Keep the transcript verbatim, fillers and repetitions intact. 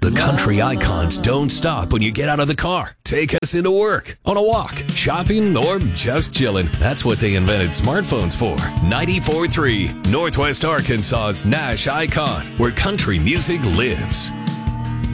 The country icons don't stop when you get out of the car. Take us into work, on a walk, shopping, or just chilling. That's what they invented smartphones for. ninety-four point three, Northwest Arkansas's Nash Icon, where country music lives.